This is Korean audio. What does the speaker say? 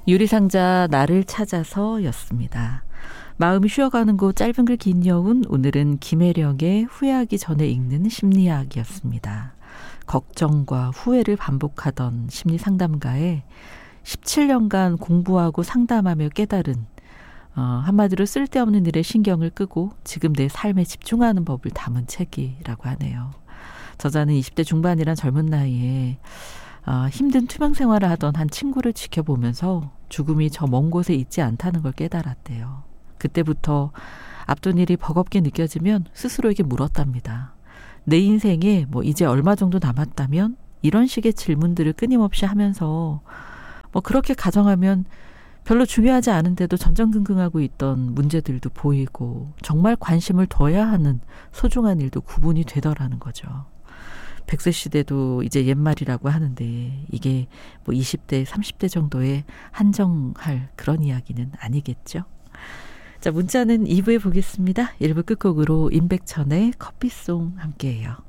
유리상자 나를 찾아서였습니다. 마음이 쉬어가는 곳 짧은 글 긴 여운, 오늘은 김혜령의 후회하기 전에 읽는 심리학이었습니다. 걱정과 후회를 반복하던 심리상담가에 17년간 공부하고 상담하며 깨달은 한마디로 쓸데없는 일에 신경을 끄고 지금 내 삶에 집중하는 법을 담은 책이라고 하네요. 저자는 20대 중반이란 젊은 나이에 힘든 투병 생활을 하던 한 친구를 지켜보면서 죽음이 저 먼 곳에 있지 않다는 걸 깨달았대요. 그때부터 앞둔 일이 버겁게 느껴지면 스스로에게 물었답니다. 내 인생에 이제 얼마 정도 남았다면? 이런 식의 질문들을 끊임없이 하면서 그렇게 가정하면 별로 중요하지 않은데도 전전긍긍하고 있던 문제들도 보이고 정말 관심을 둬야 하는 소중한 일도 구분이 되더라는 거죠. 100세 시대도 이제 옛말이라고 하는데 이게 20대, 30대 정도에 한정할 그런 이야기는 아니겠죠. 자, 문자는 2부에 보겠습니다. 1부 끝곡으로 임백천의 커피송 함께해요.